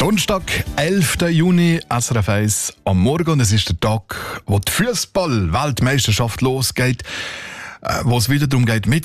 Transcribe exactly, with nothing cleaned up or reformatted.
Donnerstag, elfter Juni, S R F eins am Morgen. Und es ist der Tag, wo die Fußball-Weltmeisterschaft losgeht, äh, wo es wieder darum geht, mit